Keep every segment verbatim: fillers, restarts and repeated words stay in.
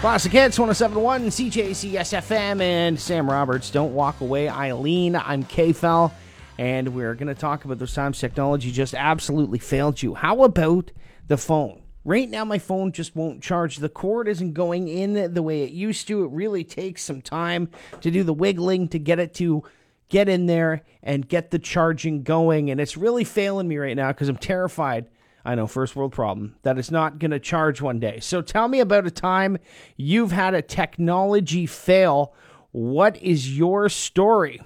Classic Hits, one oh seven point one, C J C S F M, and Sam Roberts. Don't walk away, Eileen. I'm K-Fel, and we're going to talk about those times technology just absolutely failed you. How about the phone? Right now, my phone just won't charge. The cord isn't going in the way it used to. It really takes some time to do the wiggling to get it to get in there and get the charging going, and it's really failing me right now because I'm terrified. I know, first world problem, that it's not going to charge one day. So tell me about a time you've had a technology fail. What is your story?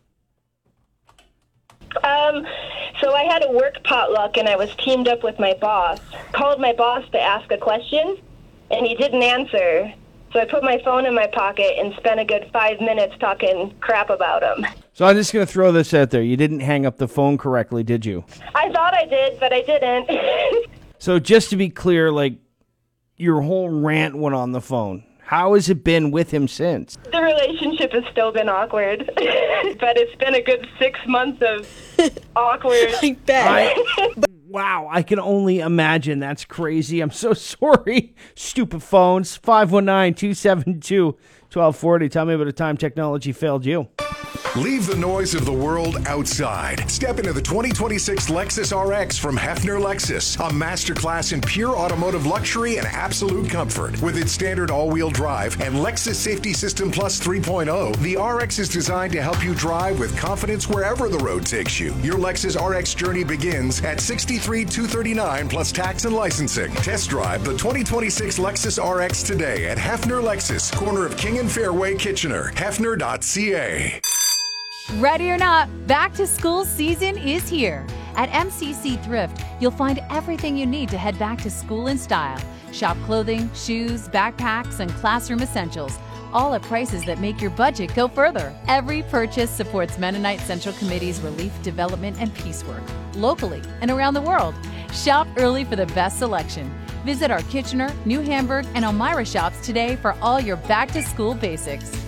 Um, so I had a work potluck and I was teamed up with my boss. Called my boss to ask a question and he didn't answer. So I put my phone in my pocket and spent a good five minutes talking crap about him. So I'm just going to throw this out there. You didn't hang up the phone correctly, did you? I thought I did, but I didn't. So just to be clear, like, your whole rant went on the phone. How has it been with him since? The relationship has still been awkward, but it's been a good six months of awkward. I bet. I, wow, I can only imagine. That's crazy. I'm so sorry. Stupid phones. five one nine, two seven two, one two four zero. Tell me about a time technology failed you. Leave the noise of the world outside. Step into the twenty twenty-six Lexus R X from Hefner Lexus, a masterclass in pure automotive luxury and absolute comfort. With its standard all-wheel drive and Lexus Safety System Plus three point oh, the R X is designed to help you drive with confidence wherever the road takes you. Your Lexus R X journey begins at sixty-three thousand two hundred thirty-nine dollars plus tax and licensing. Test drive the twenty twenty-six Lexus R X today at Hefner Lexus, corner of King and Fairway, Kitchener. Hefner dot C A. Ready or not, back to school season is here. At M C C Thrift, you'll find everything you need to head back to school in style. Shop clothing, shoes, backpacks, and classroom essentials, all at prices that make your budget go further. Every purchase supports Mennonite Central Committee's relief, development, and peace work, locally and around the world. Shop early for the best selection. Visit our Kitchener, New Hamburg, and Elmira shops today for all your back-to-school basics.